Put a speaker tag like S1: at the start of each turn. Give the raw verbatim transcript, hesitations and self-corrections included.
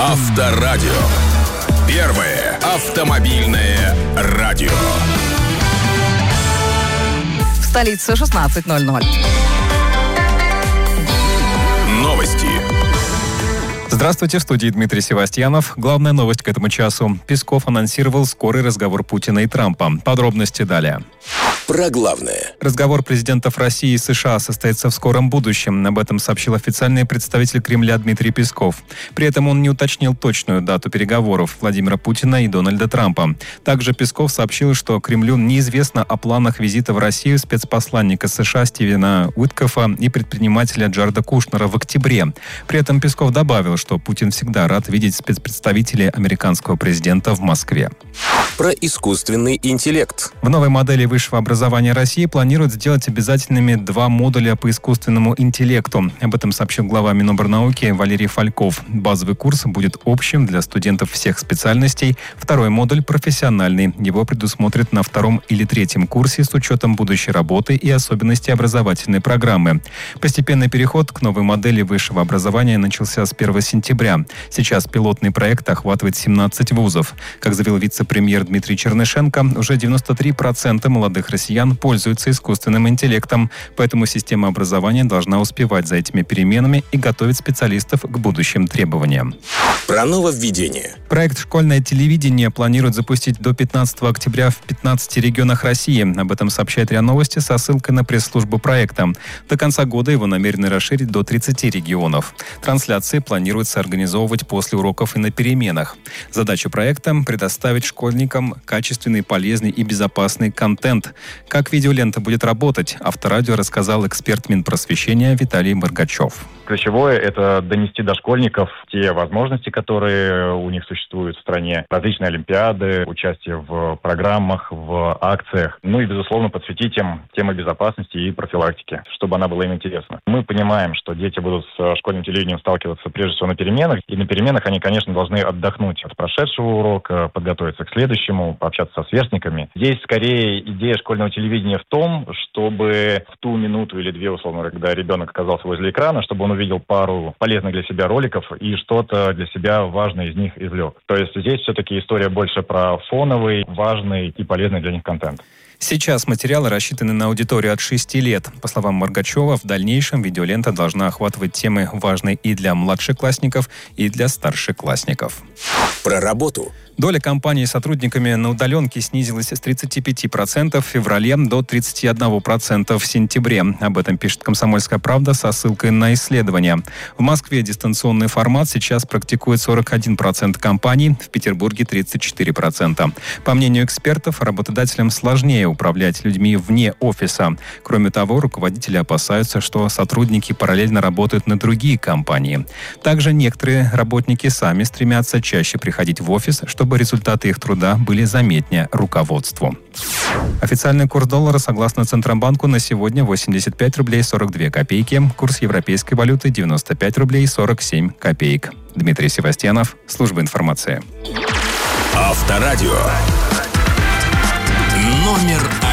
S1: Авторадио. Первое автомобильное радио.
S2: В столице шестнадцать ноль ноль.
S1: Новости.
S3: Здравствуйте, в студии Дмитрий Севастьянов. Главная новость к этому часу. Песков анонсировал скорый разговор Путина и Трампа. Подробности далее.
S1: Про главное.
S3: Разговор президентов России и США состоится в скором будущем. Об этом сообщил официальный представитель Кремля Дмитрий Песков. При этом он не уточнил точную дату переговоров Владимира Путина и Дональда Трампа. Также Песков сообщил, что Кремлю неизвестно о планах визита в Россию спецпосланника США Стивена Уиткофа и предпринимателя Джареда Кушнера в октябре. При этом Песков добавил, что Путин всегда рад видеть спецпредставителей американского президента в Москве.
S1: Про искусственный интеллект.
S3: В новой модели высшего образования России планируют сделать обязательными два модуля по искусственному интеллекту. Об этом сообщил глава Минобрнауки Валерий Фальков. Базовый курс будет общим для студентов всех специальностей. Второй модуль – профессиональный. Его предусмотрят на втором или третьем курсе с учетом будущей работы и особенностей образовательной программы. Постепенный переход к новой модели высшего образования начался с первого сентября. Сейчас пилотный проект охватывает семнадцать вузов. Как заявил вице-премьер Дмитрий Чернышенко, уже девяносто три процента молодых россиян пользуются искусственным интеллектом, поэтому система образования должна успевать за этими переменами и готовить специалистов к будущим требованиям.
S1: Про нововведение.
S3: Проект «Школьное телевидение» планируют запустить до пятнадцатого октября в пятнадцати регионах России. Об этом сообщает РИА Новости со ссылкой на пресс-службу проекта. До конца года его намерены расширить до тридцати регионов. Трансляции планируется организовывать после уроков и на переменах. Задача проекта – предоставить школьникам качественный, полезный и безопасный контент. Как видеолента будет работать, Авторадио рассказал эксперт Минпросвещения Виталий Маргачев.
S4: Ключевое – это донести до школьников те возможности, которые у них существуют в стране. Различные олимпиады, участие в программах, в акциях. Ну и, безусловно, подсветить им темы безопасности и профилактики, чтобы она была им интересна. Мы понимаем, что дети будут с школьным телевидением сталкиваться прежде всего на переменах. И на переменах они, конечно, должны отдохнуть от прошедшего урока, подготовиться к следующему, пообщаться со сверстниками. Здесь, скорее, идея школьного телевидения в том, чтобы в ту минуту или две, условно, когда ребенок оказался возле экрана, чтобы он увидел пару полезных для себя роликов и что-то для себя важное из них извлек. То есть здесь все-таки история больше про фоновый, важный и полезный для них контент.
S3: Сейчас материалы рассчитаны на аудиторию от шести лет. По словам Маргачева, в дальнейшем видеолента должна охватывать темы, важные и для младшеклассников, и для старшеклассников.
S1: Про работу.
S3: Доля компаний с сотрудниками на удаленке снизилась с тридцати пяти процентов в феврале до тридцати одного процента в сентябре. Об этом пишет «Комсомольская правда» со ссылкой на исследование. В Москве дистанционный формат сейчас практикует сорок один процент компаний, в Петербурге тридцать четыре процента. По мнению экспертов, работодателям сложнее управлять людьми вне офиса. Кроме того, руководители опасаются, что сотрудники параллельно работают на другие компании. Также некоторые работники сами стремятся чаще приходить в офис, чтобы чтобы результаты их труда были заметнее руководству. Официальный курс доллара, согласно Центробанку, на сегодня восемьдесят пять рублей сорок две копейки. Курс европейской валюты девяносто пять рублей сорок семь копеек. Дмитрий Севастьянов, служба информации.
S1: Авторадио. Номер